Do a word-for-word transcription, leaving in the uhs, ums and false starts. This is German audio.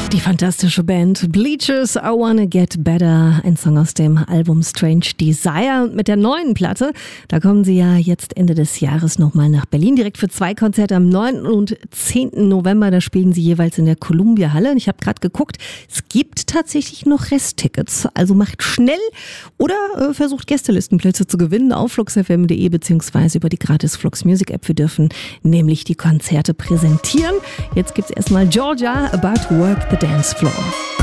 Die fantastische Band Bleachers, I Wanna Get Better, ein Song aus dem Album Strange Desire. Und mit der neuen Platte, da kommen sie ja jetzt Ende des Jahres nochmal nach Berlin, direkt für zwei Konzerte am neunten und zehnten November. Da spielen sie jeweils in der Columbia Halle. Und ich habe gerade geguckt, es gibt tatsächlich noch Resttickets. Also macht schnell oder äh, versucht Gästelistenplätze zu gewinnen auf flux f m punkt d e beziehungsweise über die gratis Flux Music App. Wir dürfen nämlich die Konzerte präsentieren. Jetzt gibt's erstmal Georgia, About to Work the Dance Floor.